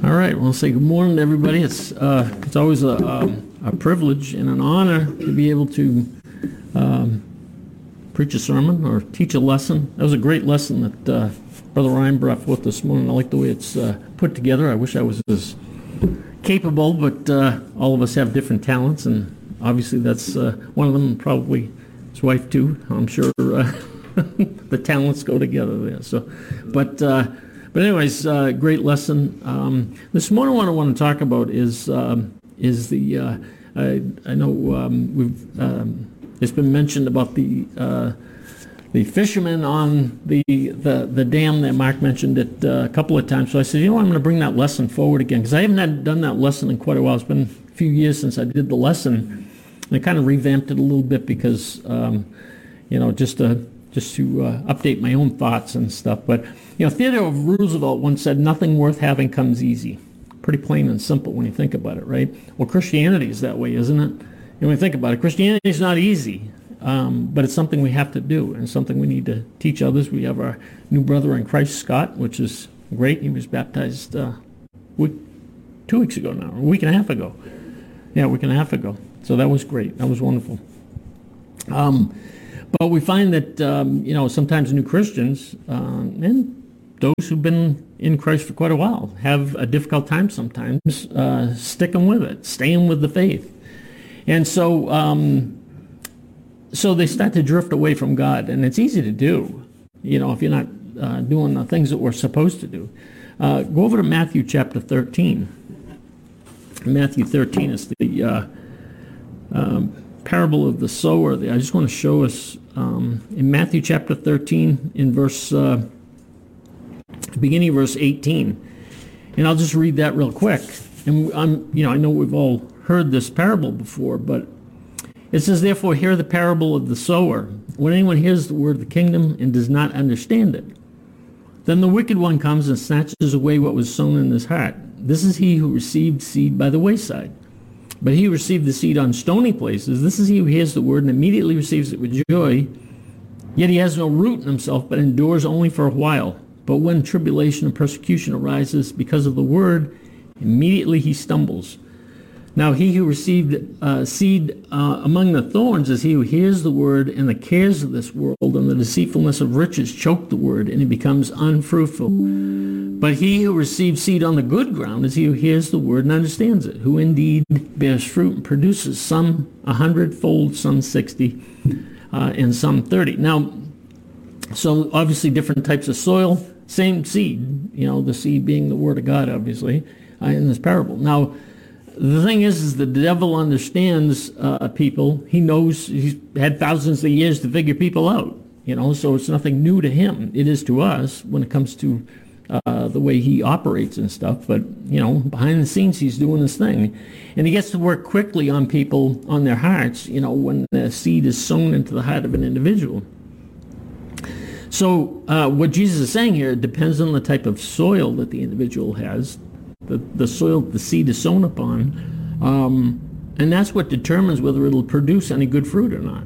All right. Well, say good morning to everybody. It's always a privilege and an honor to be able to preach a sermon or teach a lesson. That was a great lesson that Brother Ryan brought forth this morning. I like the way it's put together. I wish I was as capable, but all of us have different talents, and obviously that's one of them. Probably his wife too. I'm sure the talents go together there. So, but anyways, great lesson. This morning, what I want to talk about is the I know we've it's been mentioned about the fishermen on the dam that Mark mentioned it a couple of times. So I said, I'm going to bring that lesson forward again because I haven't done that lesson in quite a while. It's been a few years since I did the lesson. And I kind of revamped it a little bit because just to update my own thoughts and stuff. But Theodore Roosevelt once said, "Nothing worth having comes easy." Pretty plain and simple when you think about it, right? Well, Christianity is that way, isn't it? And when you think about it, Christianity is not easy, but it's something we have to do and something we need to teach others. We have our new brother in Christ, Scott, which is great. He was baptized 2 weeks ago now, or a week and a half ago. Yeah, a week and a half ago. So that was great. That was wonderful. But we find that, sometimes new Christians and those who've been in Christ for quite a while have a difficult time sometimes sticking with it, staying with the faith. And so they start to drift away from God. And it's easy to do, if you're not doing the things that we're supposed to do. Go over to Matthew chapter 13. Matthew 13 is the parable of the sower. I just want to show us in Matthew chapter 13 in beginning of verse 18, and I'll just read that real quick. And I know we've all heard this parable before, but it says, "Therefore hear the parable of the sower. When anyone hears the word of the kingdom and does not understand it, then the wicked one comes and snatches away what was sown in his heart. This is he who received seed by the wayside. But he who received the seed on stony places, this is he who hears the word and immediately receives it with joy. Yet he has no root in himself, but endures only for a while. But when tribulation and persecution arises because of the word, immediately he stumbles. Now he who received seed among the thorns is he who hears the word, and the cares of this world and the deceitfulness of riches choke the word, and it becomes unfruitful. But he who receives seed on the good ground is he who hears the word and understands it, who indeed bears fruit and produces some 100-fold, some 60, and some 30. Now, so obviously different types of soil, same seed, the seed being the word of God, obviously, in this parable. Now, the thing is the devil understands people. He knows he's had thousands of years to figure people out, so it's nothing new to him. It is to us when it comes to the way he operates and stuff. But, behind the scenes, he's doing his thing. And he gets to work quickly on people, on their hearts, when the seed is sown into the heart of an individual. So what Jesus is saying here, it depends on the type of soil that the individual has, the soil the seed is sown upon, and that's what determines whether it'll produce any good fruit or not.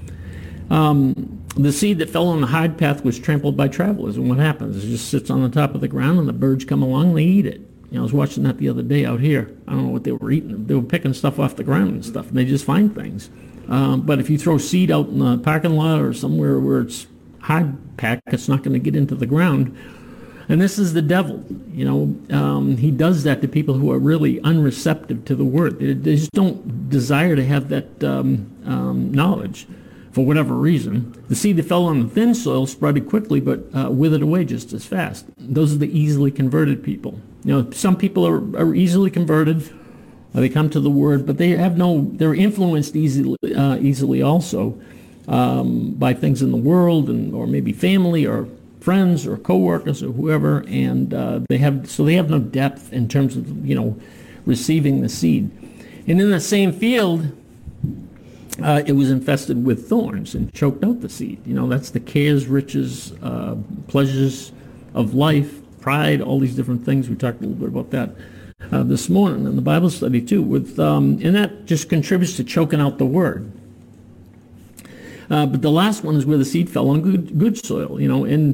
The seed that fell on the hard path was trampled by travelers, and what happens? It just sits on the top of the ground, and the birds come along and they eat it. I was watching that the other day out here. I don't know what they were eating. They were picking stuff off the ground and stuff, and they just find things. But if you throw seed out in the parking lot or somewhere where it's hard packed, it's not going to get into the ground. And this is the devil. He does that to people who are really unreceptive to the word. They just don't desire to have that knowledge for whatever reason. The seed that fell on the thin soil sprouted quickly, but withered away just as fast. Those are the easily converted people. Some people are easily converted. They come to the word, but they're influenced easily also by things in the world or maybe family or friends or coworkers or whoever, and they have no depth in terms of receiving the seed. And in the same field, it was infested with thorns and choked out the seed. That's the cares, riches, pleasures of life, pride, all these different things. We talked a little bit about that this morning in the Bible study too. And that just contributes to choking out the word. But the last one is where the seed fell on good soil,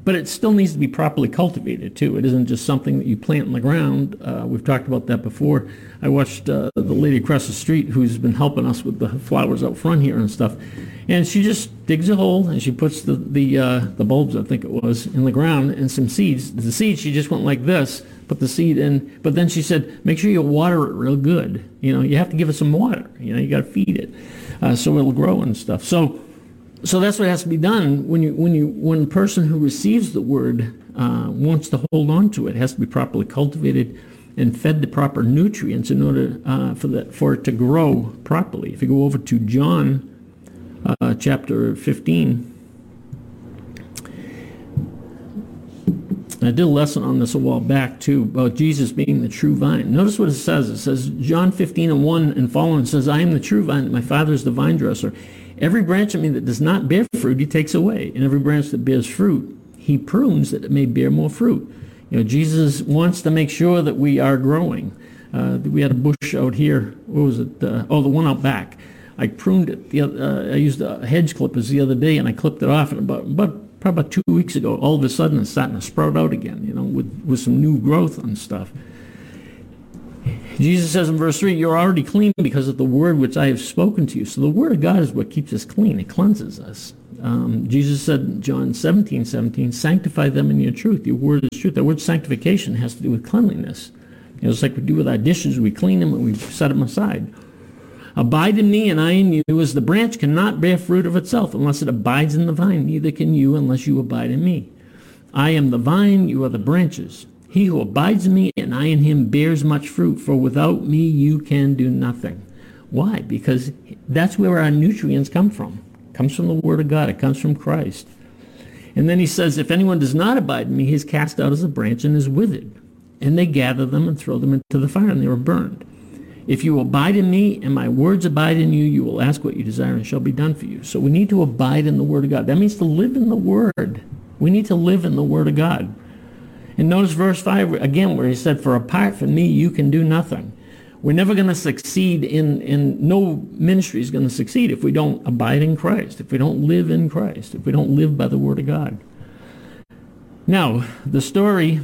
But it still needs to be properly cultivated, too. It isn't just something that you plant in the ground. We've talked about that before. I watched the lady across the street who's been helping us with the flowers out front here and stuff. And she just digs a hole, and she puts the bulbs, I think it was, in the ground and some seeds. The seeds, she just went like this, put the seed in. But then she said, make sure you water it real good. You have to give it some water. You got to feed it so it'll grow and stuff. So that's what has to be done when the person who receives the word wants to hold on to it. It has to be properly cultivated and fed the proper nutrients in order for it to grow properly. If you go over to John chapter 15, I did a lesson on this a while back too about Jesus being the true vine. Notice what it says. It says John 15:1 and following says, I am the true vine, my Father is the vine dresser. Every branch of me that does not bear fruit, he takes away. And every branch that bears fruit, he prunes that it may bear more fruit. Jesus wants to make sure that we are growing. We had a bush out here. What was it? The one out back. I pruned it. I used hedge clippers the other day, and I clipped it off. And probably about 2 weeks ago, all of a sudden it's starting to sprout out again, with some new growth and stuff. Jesus says in verse 3, you're already clean because of the word which I have spoken to you. So the word of God is what keeps us clean. It cleanses us. Jesus said in John 17:17, sanctify them in your truth. Your word is truth. The word sanctification has to do with cleanliness. It's like we do with our dishes. We clean them and we set them aside. Abide in me and I in you, as the branch cannot bear fruit of itself unless it abides in the vine. Neither can you unless you abide in me. I am the vine, you are the branches. He who abides in me and I in him bears much fruit, for without me you can do nothing. Why? Because that's where our nutrients come from. It comes from the Word of God. It comes from Christ. And then he says, if anyone does not abide in me, he is cast out as a branch and is withered. And they gather them and throw them into the fire, and they are burned. If you abide in me and my words abide in you, you will ask what you desire and it shall be done for you. So we need to abide in the Word of God. That means to live in the Word. We need to live in the Word of God. And notice verse 5 again where he said, for apart from me, you can do nothing. We're never going to succeed no ministry is going to succeed if we don't abide in Christ, if we don't live in Christ, if we don't live by the Word of God. Now, the story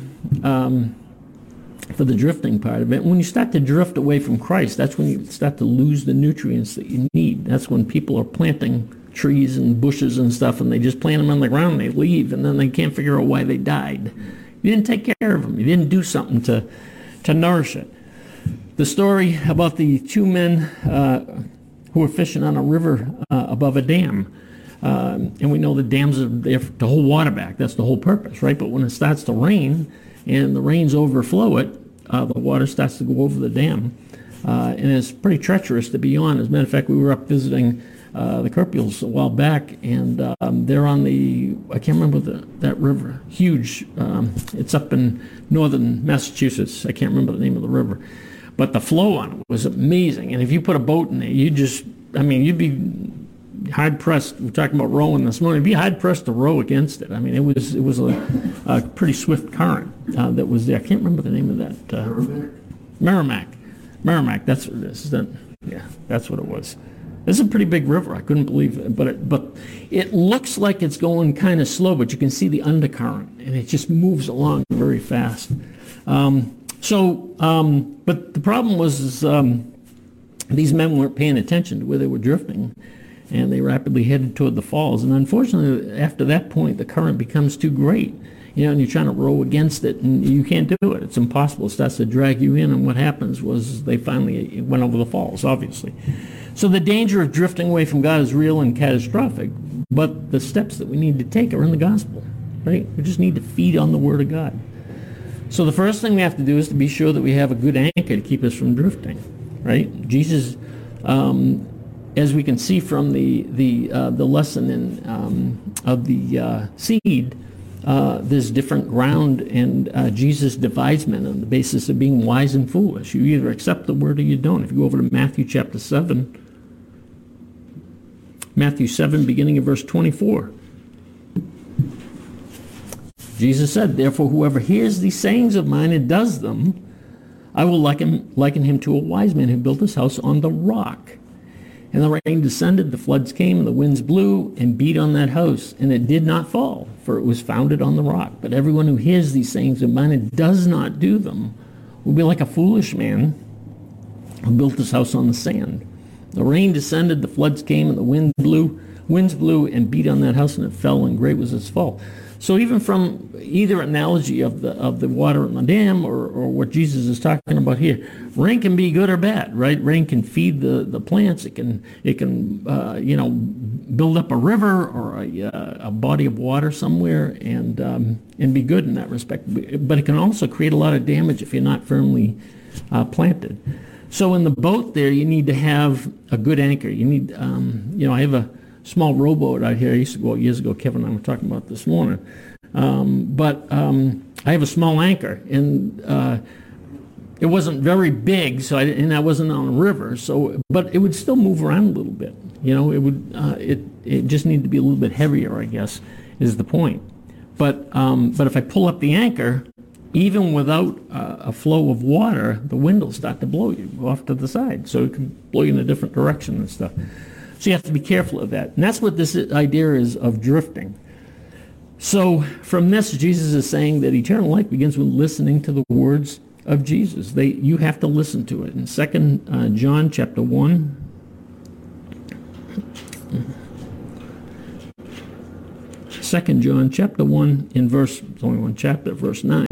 for the drifting part of it, when you start to drift away from Christ, that's when you start to lose the nutrients that you need. That's when people are planting trees and bushes and stuff, and they just plant them on the ground and they leave, and then they can't figure out why they died. You didn't take care of them. You didn't do something to nourish it. The story about the two men who were fishing on a river above a dam. And we know the dams are there to hold water back. That's the whole purpose, right? But when it starts to rain and the rains overflow it, the water starts to go over the dam. And it's pretty treacherous to be on. As a matter of fact, we were up visiting the Kirpials a while back, and they're on I can't remember that river, huge, it's up in northern Massachusetts. I can't remember the name of the river. But the flow on it was amazing. And if you put a boat in there, you'd be hard-pressed. We're talking about rowing this morning. You'd be hard-pressed to row against it. I mean, it was a pretty swift current that was there. I can't remember the name of that. Merrimack, that's what it is. That's what it was. This is a pretty big river. I couldn't believe it. But it looks like it's going kind of slow, but you can see the undercurrent, and it just moves along very fast. But the problem was these men weren't paying attention to where they were drifting, and they rapidly headed toward the falls. And unfortunately, after that point, the current becomes too great. And you're trying to row against it, and you can't do it. It's impossible. It starts to drag you in, and what happens was they finally went over the falls, obviously. So the danger of drifting away from God is real and catastrophic, but the steps that we need to take are in the gospel, right? We just need to feed on the Word of God. So the first thing we have to do is to be sure that we have a good anchor to keep us from drifting, right? Jesus, as we can see from the lesson of the seed, there's different ground, and Jesus divides men on the basis of being wise and foolish. You either accept the word or you don't. If you go over to Matthew chapter 7, beginning of verse 24. Jesus said, therefore, whoever hears these sayings of mine and does them, I will liken him to a wise man who built his house on the rock. And the rain descended, the floods came, and the winds blew and beat on that house, and it did not fall, for it was founded on the rock. But everyone who hears these sayings of mine and does not do them will be like a foolish man who built his house on the sand. The rain descended, the floods came, and the winds blew and beat on that house, and it fell, and great was its fall. So even from either analogy of the water in the dam or what Jesus is talking about here, rain can be good or bad, right? Rain can feed the plants. It can build up a river or a body of water somewhere and be good in that respect. But it can also create a lot of damage if you're not firmly planted. So in the boat there, you need to have a good anchor. You need, I have a small rowboat out here. I used to go out years ago. Kevin and I were talking about this morning. But I have a small anchor, and it wasn't very big, so I wasn't on a river. But it would still move around a little bit. It just needed to be a little bit heavier, I guess, is the point. But if I pull up the anchor, even without a flow of water, the wind will start to blow you off to the side. So it can blow you in a different direction and stuff. So you have to be careful of that. And that's what this idea is of drifting. So from this, Jesus is saying that eternal life begins with listening to the words of Jesus. You have to listen to it. In 2 John chapter 1, Second John chapter 1 in verse, it's only one chapter, verse 9.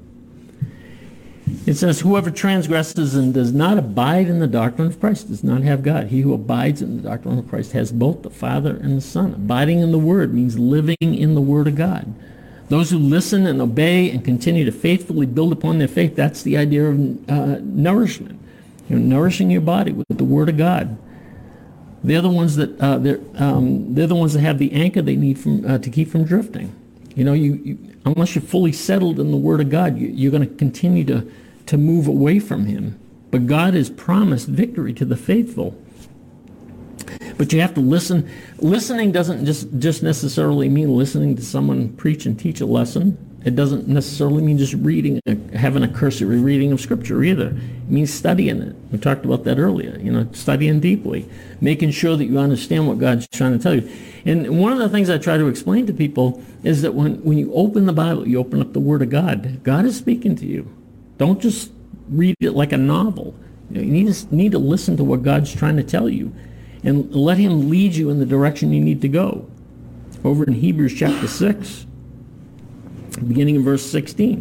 It says, whoever transgresses and does not abide in the doctrine of Christ does not have God. He who abides in the doctrine of Christ has both the Father and the Son. Abiding in the Word means living in the Word of God. Those who listen and obey and continue to faithfully build upon their faith, that's the idea of nourishment. You're nourishing your body with the Word of God. They're the ones that they're the ones that have the anchor they need to keep from drifting. Unless you're fully settled in the Word of God, you're going to continue to move away from Him. But God has promised victory to the faithful. But you have to listen. Listening doesn't just necessarily mean listening to someone preach and teach a lesson. It doesn't necessarily mean just having a cursory reading of Scripture either. It means studying it. We talked about that earlier. Studying deeply, making sure that you understand what God's trying to tell you. And one of the things I try to explain to people is that when you open the Bible, you open up the Word of God. God is speaking to you. Don't just read it like a novel. You need to listen to what God's trying to tell you, and let Him lead you in the direction you need to go. Over in Hebrews chapter 6. Beginning in verse 16.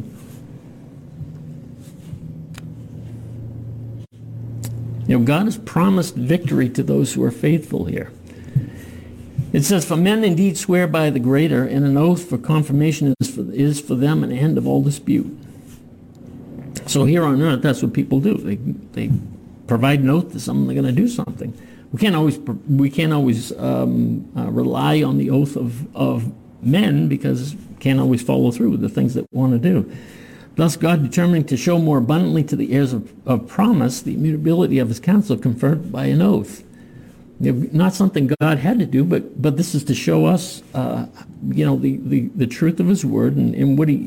God has promised victory to those who are faithful here. It says, for men indeed swear by the greater, and an oath for confirmation is for them an end of all dispute. So here on earth, that's what people do. They provide an oath to someone they're going to do something. We can't always rely on the oath of men, because can't always follow through with the things that we want to do. Thus, God determining to show more abundantly to the heirs of promise the immutability of His counsel conferred by an oath. Not something God had to do, but this is to show us, the truth of His word and what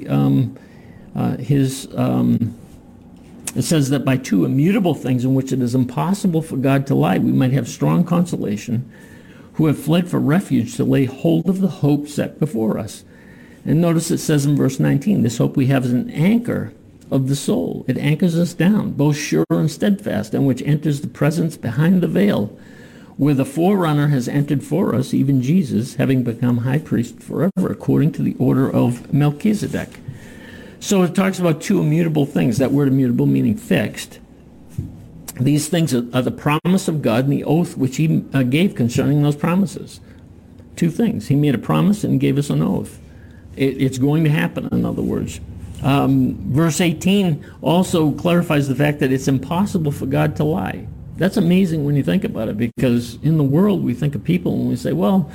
it says that by two immutable things in which it is impossible for God to lie, we might have strong consolation, who have fled for refuge to lay hold of the hope set before us. And notice it says in verse 19, this hope we have is an anchor of the soul. It anchors us down, both sure and steadfast, and which enters the presence behind the veil, where the forerunner has entered for us, even Jesus, having become high priest forever, according to the order of Melchizedek. So it talks about two immutable things. That word immutable meaning fixed. These things are the promise of God and the oath which He gave concerning those promises. Two things. He made a promise and gave us an oath. It's going to happen, in other words. Verse 18 also clarifies the fact that it's impossible for God to lie. That's amazing when you think about it, because in the world we think of people and we say, well,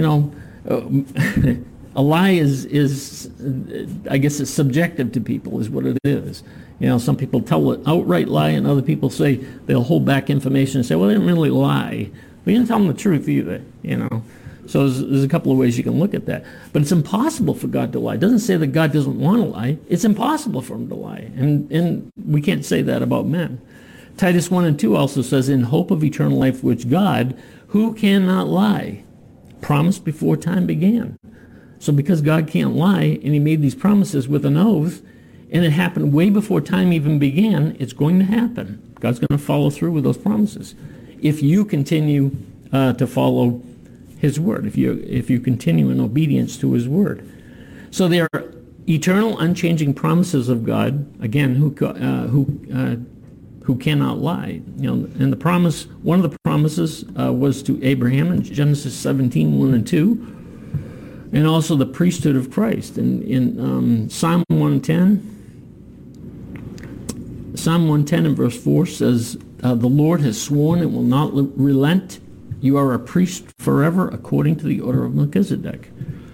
a lie is I guess it's subjective to people, is what it is. Some people tell an outright lie, and other people say they'll hold back information and say, well, they didn't really lie. But you didn't tell them the truth either, So there's a couple of ways you can look at that. But it's impossible for God to lie. It doesn't say that God doesn't want to lie. It's impossible for Him to lie. And we can't say that about men. Titus 1 and 2 also says, in hope of eternal life, which God, who cannot lie, promised before time began. So because God can't lie, and he made these promises with an oath, and it happened way before time even began, it's going to happen. God's going to follow through with those promises if you continue to follow his word, if you continue in obedience to his word. So they are eternal, unchanging promises of God, again, who cannot lie. And the promise, one of the promises was to Abraham in Genesis 17, 1 and 2, and also the priesthood of Christ. In Psalm 110 and verse 4 says, the Lord has sworn and will not relent. You are a priest forever according to the order of Melchizedek.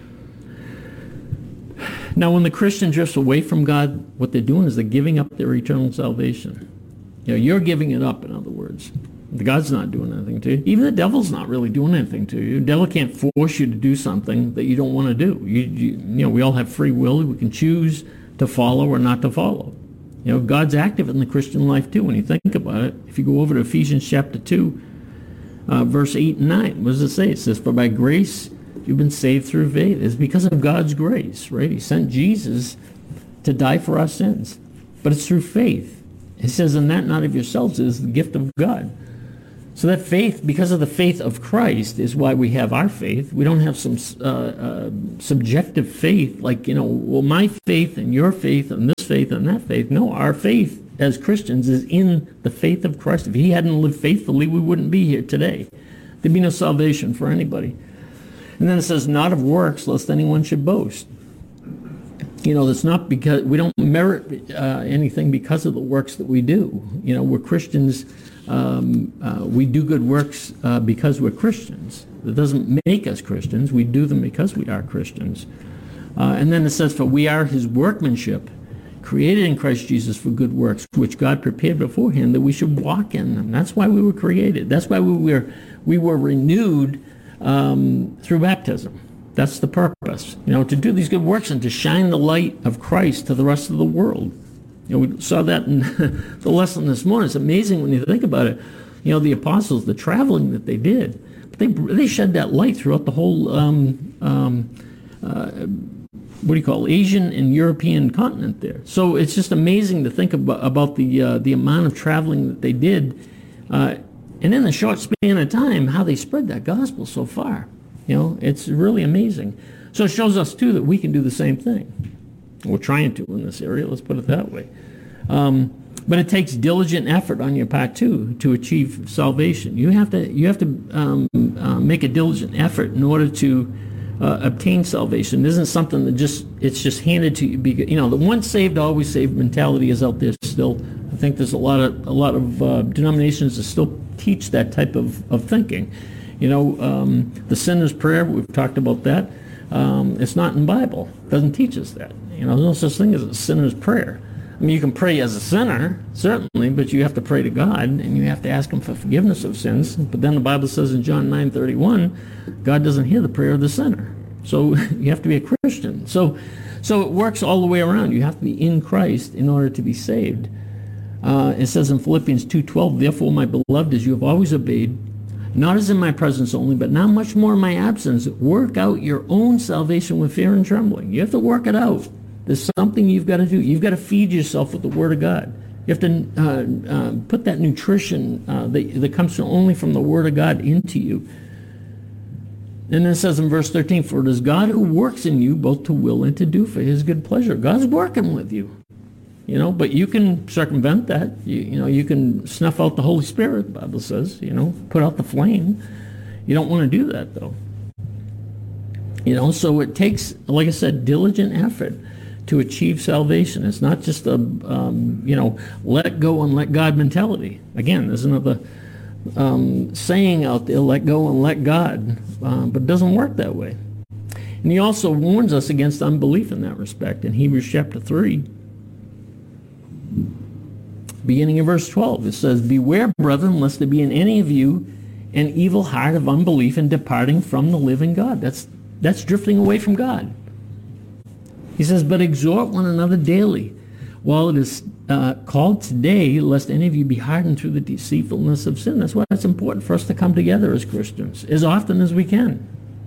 Now, when the Christian drifts away from God, what they're doing is they're giving up their eternal salvation. You're giving it up, in other words. God's not doing anything to you. Even the devil's not really doing anything to you. The devil can't force you to do something that you don't want to do. We all have free will. We can choose to follow or not to follow. God's active in the Christian life too, when you think about it. If you go over to Ephesians chapter 2, verse 8 and 9, what does it say? It says, for by grace you've been saved through faith. It's because of God's grace, right? He sent Jesus to die for our sins. But it's through faith. It says, and that not of yourselves, is the gift of God. So that faith, because of the faith of Christ, is why we have our faith. We don't have some subjective faith, like, well, my faith and your faith and this faith and that faith. No, our faith as Christians is in the faith of Christ. If he hadn't lived faithfully, we wouldn't be here today. There'd be no salvation for anybody. And then it says, not of works, lest anyone should boast. It's not because we don't merit anything because of the works that we do. We're Christians. We do good works because we're Christians. That doesn't make us Christians. We do them because we are Christians. And then it says, for we are his workmanship, created in Christ Jesus for good works, which God prepared beforehand that we should walk in them. That's why we were created. That's why we were renewed through baptism. That's the purpose, to do these good works and to shine the light of Christ to the rest of the world. We saw that in the lesson this morning. It's amazing when you think about it. The apostles, the traveling that they did, but they shed that light throughout the whole, Asian and European continent there. So it's just amazing to think about the amount of traveling that they did, and in the short span of time, how they spread that gospel so far. It's really amazing. So it shows us, too, that we can do the same thing. We're trying to in this area, let's put it that way. But it takes diligent effort on your part, too, to achieve salvation. You have to make a diligent effort in order to obtain salvation. It isn't something that it's just handed to you. The once saved, always saved mentality is out there still. I think there's a lot of denominations that still teach that type of thinking. The sinner's prayer, we've talked about that. It's not in the Bible. It doesn't teach us that. There's no such thing as a sinner's prayer. I mean, you can pray as a sinner, certainly, but you have to pray to God, and you have to ask him for forgiveness of sins. But then the Bible says in John 9:31, God doesn't hear the prayer of the sinner. So you have to be a Christian. So it works all the way around. You have to be in Christ in order to be saved. It says in Philippians 2:12, therefore, my beloved, as you have always obeyed, not as in my presence only, but now much more in my absence, work out your own salvation with fear and trembling. You have to work it out. There's something you've got to do. You've got to feed yourself with the Word of God. You have to put that nutrition that comes only from the Word of God into you. And then it says in verse 13, for it is God who works in you both to will and to do for his good pleasure. God's working with you. But you can circumvent that. You can snuff out the Holy Spirit, the Bible says, put out the flame. You don't want to do that, though. So it takes, like I said, diligent effort to achieve salvation. It's not just a, let go and let God mentality. Again, there's another saying out there, let go and let God, but it doesn't work that way. And he also warns us against unbelief in that respect. In Hebrews chapter 3, beginning in verse 12, it says, beware, brethren, lest there be in any of you an evil heart of unbelief and departing from the living God. That's drifting away from God. He says, but exhort one another daily, while it is called today, lest any of you be hardened through the deceitfulness of sin. That's why it's important for us to come together as Christians as often as we can.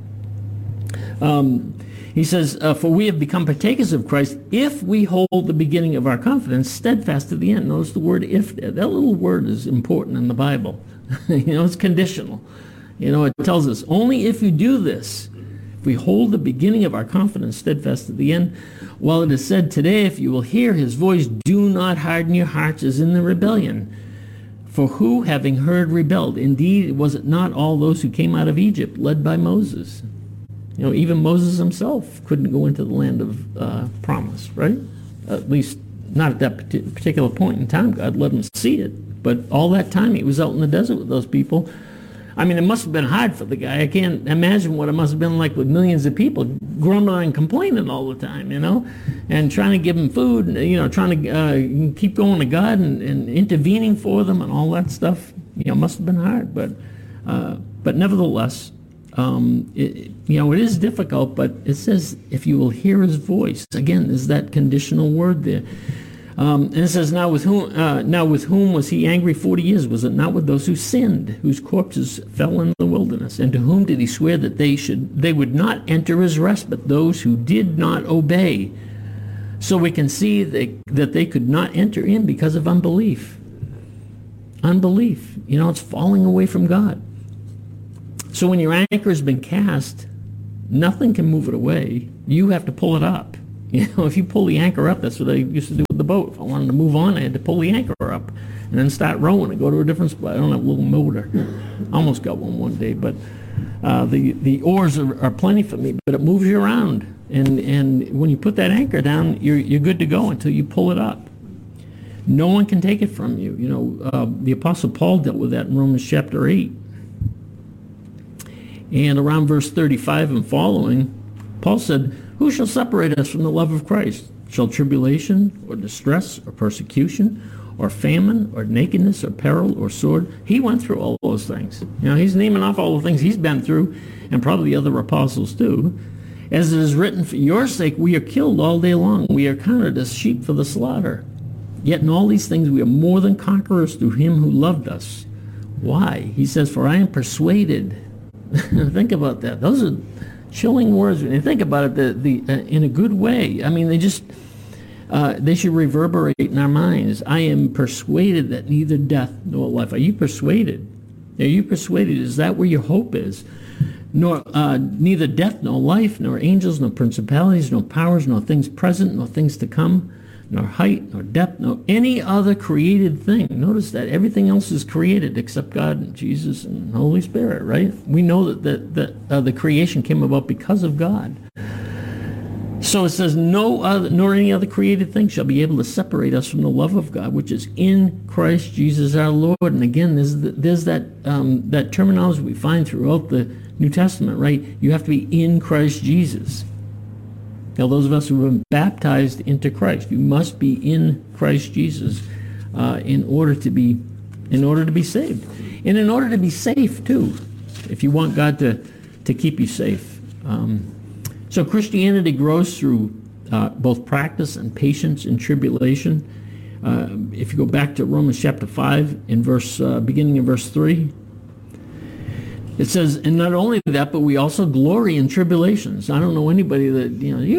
He says, for we have become partakers of Christ if we hold the beginning of our confidence steadfast to the end. Notice the word if there. That little word is important in the Bible. It's conditional. It tells us, only if you do this, if we hold the beginning of our confidence steadfast to the end, while it is said today, if you will hear his voice, do not harden your hearts as in the rebellion. For who, having heard, rebelled? Indeed, was it not all those who came out of Egypt, led by Moses? Even Moses himself couldn't go into the land of promise, right? At least not at that particular point in time. God let him see it. But all that time he was out in the desert with those people. I mean, it must have been hard for the guy. I can't imagine what it must have been like with millions of people grumbling and complaining all the time, and trying to give them food, trying to keep going to God and intervening for them and all that stuff. Must have been hard. But nevertheless, it is difficult, but it says, if you will hear his voice. Again, there's that conditional word there. And it says, now with whom was he angry 40 years? Was it not with those who sinned, whose corpses fell in the wilderness? And to whom did he swear that they would not enter his rest, but those who did not obey? So we can see that they could not enter in because of unbelief. Unbelief. It's falling away from God. So when your anchor has been cast, nothing can move it away. You have to pull it up. If you pull the anchor up, that's what I used to do with the boat. If I wanted to move on, I had to pull the anchor up and then start rowing and go to a different spot. I don't have a little motor. Almost got one day, but the oars are plenty for me, but it moves you around. And when you put that anchor down, you're good to go until you pull it up. No one can take it from you. The Apostle Paul dealt with that in Romans chapter 8. And around verse 35 and following, Paul said, who shall separate us from the love of Christ? Shall tribulation or distress or persecution or famine or nakedness or peril or sword? He went through all those things. He's naming off all the things he's been through, and probably the other apostles too. As it is written, for your sake we are killed all day long. We are counted as sheep for the slaughter. Yet in all these things we are more than conquerors through him who loved us. Why? He says, for I am persuaded. Think about that. Those are chilling words. When you think about it, in a good way. I mean, they should reverberate in our minds. I am persuaded that neither death nor life. Are you persuaded? Are you persuaded? Is that where your hope is? Nor neither death nor life, nor angels, nor principalities, nor powers, nor things present, nor things to come, nor height, nor depth, nor any other created thing. Notice that everything else is created except God and Jesus and the Holy Spirit, right? We know that the creation came about because of God. So it says, no other, nor any other created thing shall be able to separate us from the love of God, which is in Christ Jesus our Lord. And again, there's that terminology we find throughout the New Testament, right? You have to be in Christ Jesus. Now, those of us who have been baptized into Christ, you must be in Christ Jesus in order to be saved, and in order to be safe too, if you want God to keep you safe. So Christianity grows through both practice and patience in tribulation. If you go back to Romans chapter 5 in beginning in verse 3. It says, and not only that, but we also glory in tribulations. I don't know anybody that,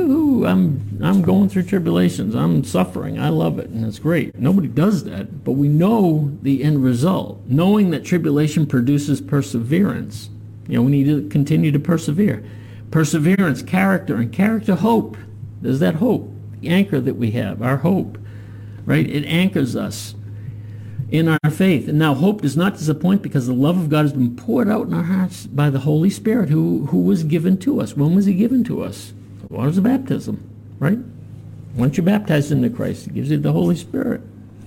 I'm going through tribulations. I'm suffering. I love it, and it's great. Nobody does that, but we know the end result. Knowing that tribulation produces perseverance. We need to continue to persevere. Perseverance, character, and character, hope. There's that hope, the anchor that we have, our hope, right? It anchors us in our faith. And now hope does not disappoint because the love of God has been poured out in our hearts by the Holy Spirit who was given to us. When was he given to us? The waters of baptism, right? Once you're baptized into Christ, he gives you the Holy Spirit.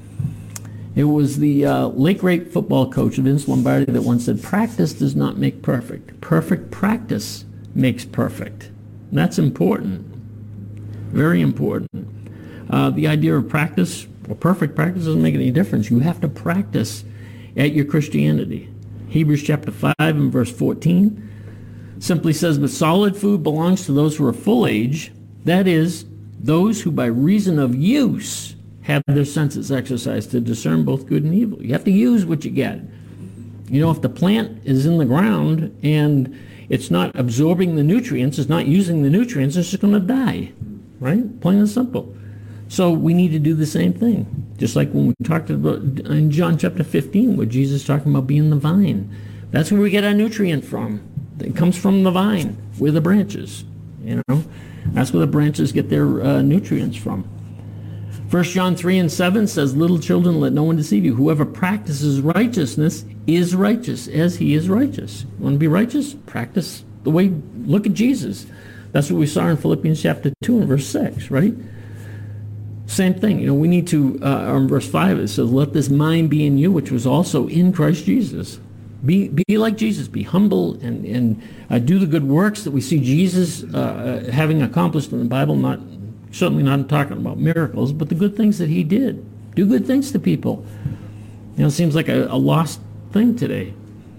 It was the late great football coach Vince Lombardi that once said, practice does not make perfect. Perfect practice makes perfect. And that's important. Very important. The idea of practice, well, perfect practice doesn't make any difference. You have to practice at your Christianity. Hebrews chapter 5 and verse 14 simply says, but solid food belongs to those who are full age, that is, those who by reason of use have their senses exercised to discern both good and evil. You have to use what you get. You know, if the plant is in the ground and it's not absorbing the nutrients, it's not using the nutrients, it's just going to die, right? Plain and simple. So we need to do the same thing. Just like when we talked about in John chapter 15, where Jesus is talking about being the vine. That's where we get our nutrient from. It comes from the vine. We're the branches, you know. That's where the branches get their nutrients from. 1 John 3:7 says, little children, let no one deceive you. Whoever practices righteousness is righteous as he is righteous. You want to be righteous? Practice the way, look at Jesus. That's what we saw in Philippians chapter 2 and verse 6, right? Same thing. You know, we need to, in verse 5, it says, let this mind be in you, which was also in Christ Jesus. Be like Jesus. Be humble and do the good works that we see Jesus having accomplished in the Bible. Certainly not talking about miracles, but the good things that he did. Do good things to people. You know, it seems like a lost thing today.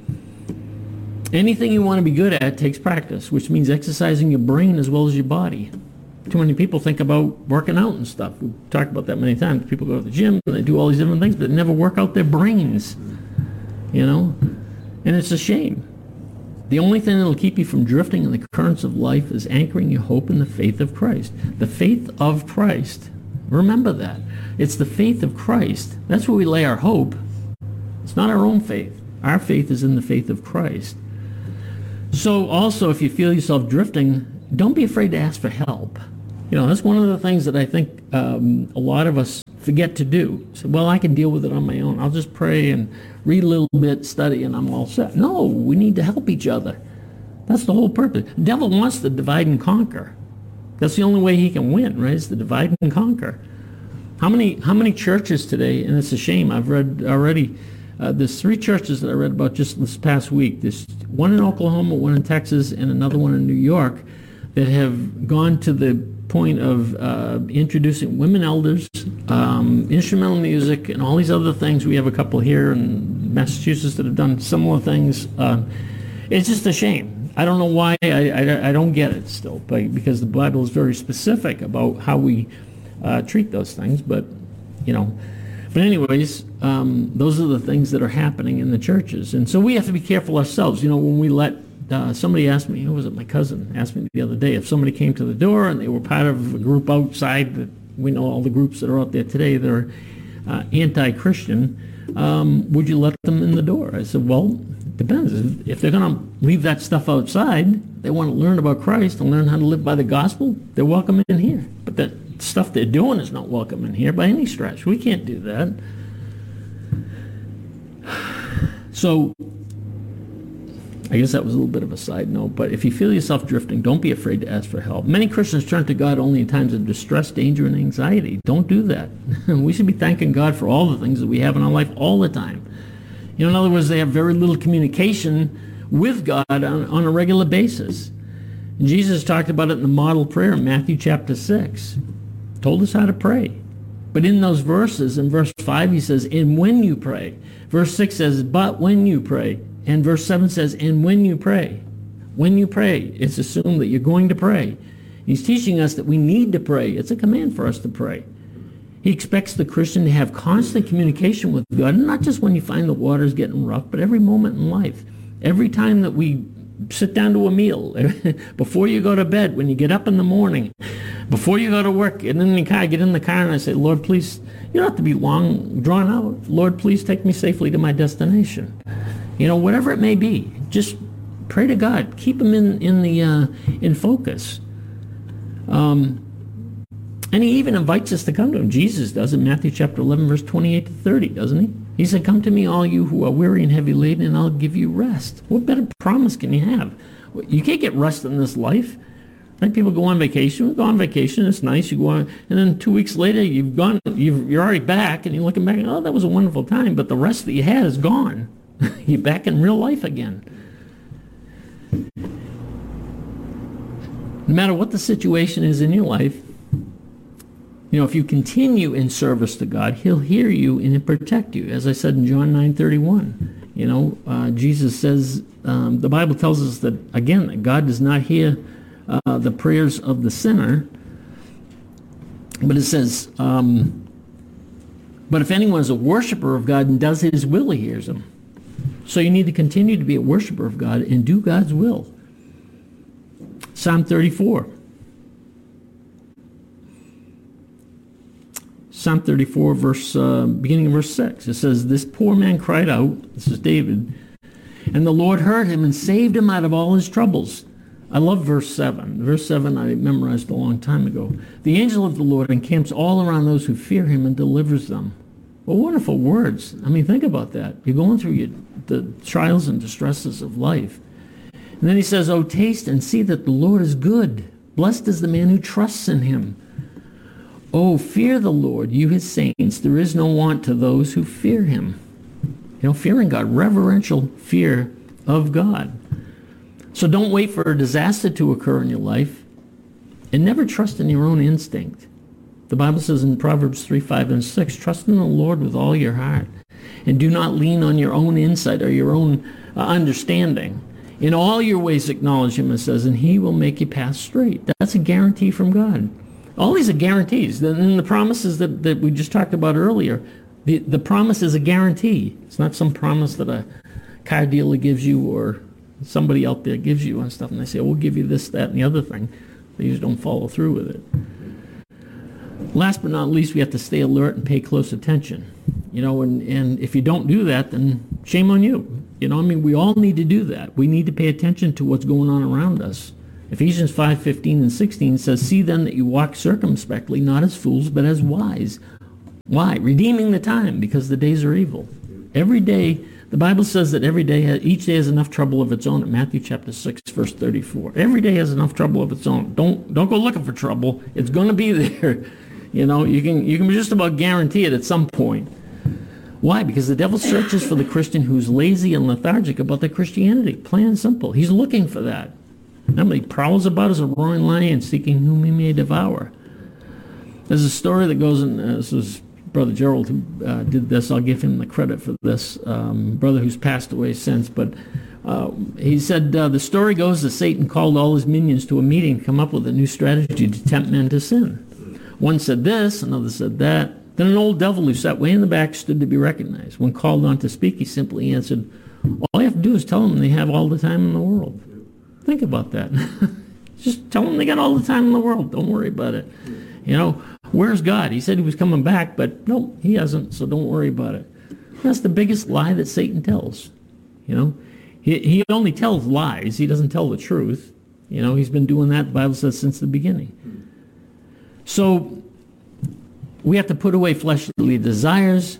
Anything you want to be good at takes practice, which means exercising your brain as well as your body. Too many people think about working out and stuff. We've talked about that many times. People go to the gym and they do all these different things, but they never work out their brains, you know? And it's a shame. The only thing that will keep you from drifting in the currents of life is anchoring your hope in the faith of Christ. The faith of Christ. Remember that. It's the faith of Christ. That's where we lay our hope. It's not our own faith. Our faith is in the faith of Christ. So also, if you feel yourself drifting, don't be afraid to ask for help. You know, that's one of the things that I think a lot of us forget to do. So, well, I can deal with it on my own. I'll just pray and read a little bit, study, and I'm all set. No, we need to help each other. That's the whole purpose. The devil wants to divide and conquer. That's the only way he can win, right? Is to divide and conquer. How many churches today, and it's a shame, I've read already, there's 3 churches that I read about just this past week. There's one in Oklahoma, one in Texas, and another one in New York that have gone to the point of introducing women elders, instrumental music, and all these other things. We have a couple here in Massachusetts that have done similar things. It's just a shame. I don't know why. I don't get it still, because the Bible is very specific about how we treat those things. But, you know, but anyways, those are the things that are happening in the churches. And so we have to be careful ourselves. You know, when we let somebody asked me, who was it? My cousin asked me the other day, if somebody came to the door and they were part of a group outside, that we know all the groups that are out there today that are anti-Christian, would you let them in the door? I said, well, it depends. If they're going to leave that stuff outside, they want to learn about Christ and learn how to live by the gospel, they're welcome in here. But that stuff they're doing is not welcome in here by any stretch. We can't do that. So I guess that was a little bit of a side note, but if you feel yourself drifting, don't be afraid to ask for help. Many Christians turn to God only in times of distress, danger, and anxiety. Don't do that. We should be thanking God for all the things that we have in our life all the time. You know, in other words, they have very little communication with God on a regular basis. And Jesus talked about it in the model prayer in Matthew chapter 6. Told us how to pray. But in those verses, in verse 5, he says, and when you pray. Verse 6 says, but when you pray. And verse 7 says, and when you pray. When you pray, it's assumed that you're going to pray. He's teaching us that we need to pray. It's a command for us to pray. He expects the Christian to have constant communication with God, and not just when you find the water's getting rough, but every moment in life. Every time that we sit down to a meal, before you go to bed, when you get up in the morning, before you go to work, get in the car and I say, Lord, please, you don't have to be long, drawn out. Lord, please take me safely to my destination. You know, whatever it may be, just pray to God. Keep him in focus. And he even invites us to come to him. Jesus does in Matthew chapter 11, verse 28 to 30, doesn't he? He said, come to me, all you who are weary and heavy laden, and I'll give you rest. What better promise can you have? You can't get rest in this life. Like people go on vacation. We go on vacation. It's nice. You go on, and then 2 weeks later, you're already back, and you're looking back. Oh, that was a wonderful time. But the rest that you had is gone. You're back in real life again. No matter what the situation is in your life, you know, if you continue in service to God, he'll hear you and he'll protect you. As I said in John 9:31, you know, Jesus says, the Bible tells us that, again, that God does not hear the prayers of the sinner. But it says, But if anyone is a worshiper of God and does his will, he hears him. So you need to continue to be a worshiper of God and do God's will. Psalm 34. Psalm 34, beginning of verse 6. It says, this poor man cried out, this is David, and the Lord heard him and saved him out of all his troubles. I love verse 7. Verse 7 I memorized a long time ago. The angel of the Lord encamps all around those who fear him and delivers them. Well, wonderful words. I mean, think about that. You're going through the trials and distresses of life. And then he says, oh, taste and see that the Lord is good. Blessed is the man who trusts in him. Oh, fear the Lord, you his saints. There is no want to those who fear him. You know, fearing God, reverential fear of God. So don't wait for a disaster to occur in your life, and never trust in your own instinct. The Bible says in Proverbs 3, 5, and 6, trust in the Lord with all your heart, and do not lean on your own insight or your own understanding. In all your ways acknowledge him, it says, and he will make your path straight. That's a guarantee from God. All these are guarantees. And the promises that we just talked about earlier, the promise is a guarantee. It's not some promise that a car dealer gives you or somebody out there gives you and stuff, and they say, we'll give you this, that, and the other thing. They usually don't follow through with it. Last but not least, we have to stay alert and pay close attention. You know, and if you don't do that, then shame on you. You know, I mean, we all need to do that. We need to pay attention to what's going on around us. Ephesians 5:15 and 16 says, see then that you walk circumspectly, not as fools, but as wise. Why? Redeeming the time, because the days are evil. Every day, the Bible says that each day has enough trouble of its own. In Matthew chapter 6, verse 34. Every day has enough trouble of its own. Don't go looking for trouble. It's going to be there. You know, you can just about guarantee it at some point. Why? Because the devil searches for the Christian who's lazy and lethargic about their Christianity. Plain and simple. He's looking for that. He prowls about as a roaring lion, seeking whom he may devour. There's a story that goes in, this is Brother Gerald who did this. I'll give him the credit for this, brother who's passed away since. But he said, the story goes that Satan called all his minions to a meeting to come up with a new strategy to tempt men to sin. One said this, another said that. Then an old devil who sat way in the back stood to be recognized. When called on to speak, he simply answered, all you have to do is tell them they have all the time in the world. Think about that. Just tell them they got all the time in the world. Don't worry about it. You know, where's God? He said he was coming back, but no, he hasn't, so don't worry about it. That's the biggest lie that Satan tells. You know, he only tells lies. He doesn't tell the truth. You know, he's been doing that, the Bible says, since the beginning. So we have to put away fleshly desires,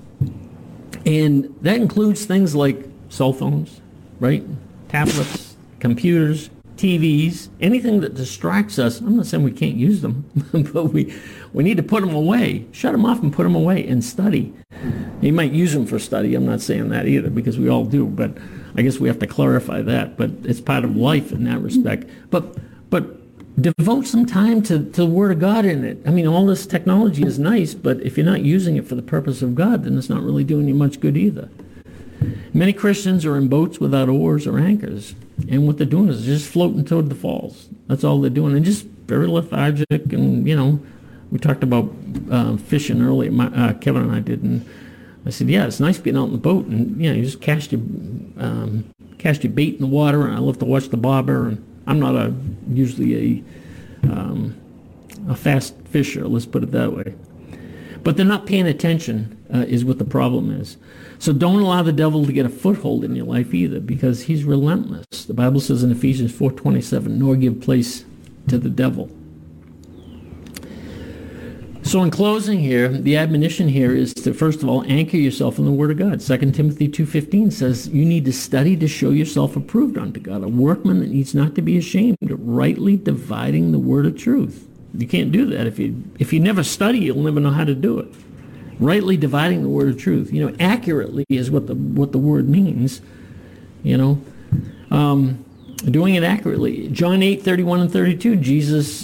and that includes things like cell phones, right? Tablets, computers, TVs, anything that distracts us. I'm not saying we can't use them, but we need to put them away. Shut them off and put them away and study. You might use them for study. I'm not saying that either, because we all do, but I guess we have to clarify that. But it's part of life in that respect. But devote some time to the Word of God in it. I mean, all this technology is nice, but if you're not using it for the purpose of God, then it's not really doing you much good either. Many Christians are in boats without oars or anchors, and what they're doing is just floating toward the falls. That's all they're doing, and just very lethargic. And you know, we talked about fishing earlier. Kevin and I did, and I said, "Yeah, it's nice being out in the boat, and you know, you just cast your bait in the water." And I love to watch the bobber. And I'm not usually a fast fisher. Let's put it that way. But they're not paying attention is what the problem is. So don't allow the devil to get a foothold in your life either, because he's relentless. The Bible says in Ephesians 4:27, nor give place to the devil. So in closing here, the admonition here is to, first of all, anchor yourself in the Word of God. 2 Timothy 2:15 says you need to study to show yourself approved unto God, a workman that needs not to be ashamed, rightly dividing the word of truth. You can't do that. If you never study, you'll never know how to do it. Rightly dividing the word of truth. You know, accurately is what the word means. You know, doing it accurately. John 8:31 and 32, Jesus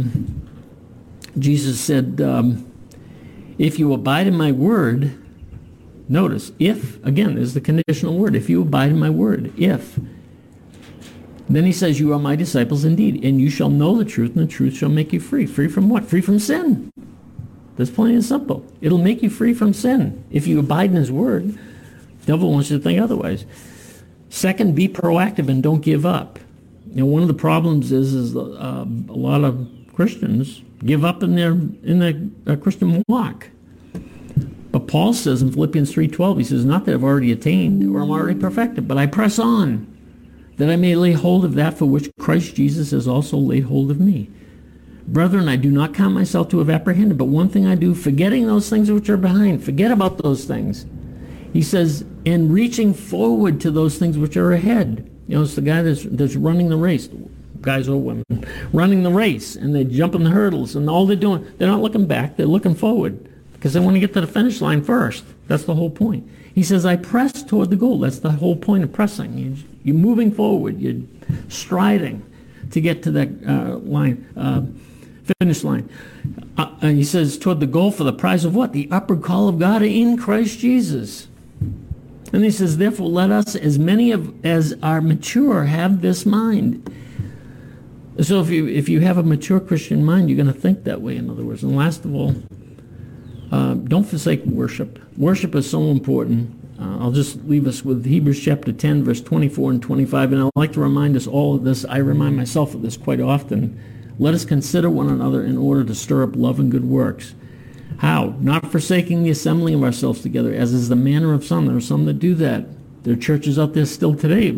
said, if you abide in my word, notice, if, again, there's the conditional word, if you abide in my word, if. Then he says, you are my disciples indeed, and you shall know the truth, and the truth shall make you free. Free from what? Free from sin. That's plain and simple. It'll make you free from sin if you abide in his word. The devil wants you to think otherwise. Second, be proactive and don't give up. You know, one of the problems is a lot of Christians give up in their Christian walk. But Paul says in Philippians 3:12, he says, not that I've already attained or I'm already perfected, but I press on, that I may lay hold of that for which Christ Jesus has also laid hold of me. Brethren, I do not count myself to have apprehended, but one thing I do, forgetting those things which are behind. Forget about those things. He says, and reaching forward to those things which are ahead. You know, it's the guy that's running the race, guys or women, running the race, and they're jumping the hurdles, and all they're doing, they're not looking back, they're looking forward, because they want to get to the finish line first. That's the whole point. He says, I press toward the goal. That's the whole point of pressing. You're moving forward. You're striding to get to that finish line. And he says, toward the goal for the prize of what? The upward call of God in Christ Jesus. And he says, therefore, let us, as many as are mature, have this mind. So if you have a mature Christian mind, you're going to think that way, in other words. And last of all, don't forsake worship. Worship is so important. I'll just leave us with Hebrews chapter 10, verse 24 and 25. And I'd like to remind us all of this. I remind myself of this quite often. Let us consider one another in order to stir up love and good works. How? Not forsaking the assembling of ourselves together, as is the manner of some. There are some that do that. There are churches out there still today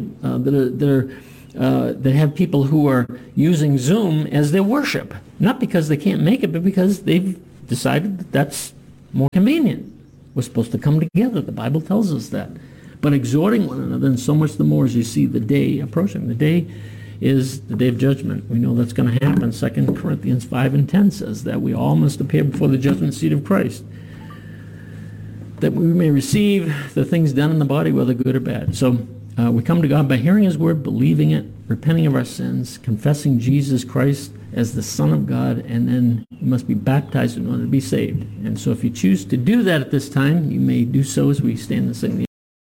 that have people who are using Zoom as their worship. Not because they can't make it, but because they've decided that that's more convenient. We're supposed to come together. The Bible tells us that. But exhorting one another, and so much the more as you see the day approaching. The day is the day of judgment. We know that's going to happen. 2 Corinthians 5 and 10 says that we all must appear before the judgment seat of Christ, that we may receive the things done in the body, whether good or bad. So we come to God by hearing his word, believing it, repenting of our sins, confessing Jesus Christ as the Son of God, and then you must be baptized in order to be saved. And so if you choose to do that at this time, you may do so as we stand and sing the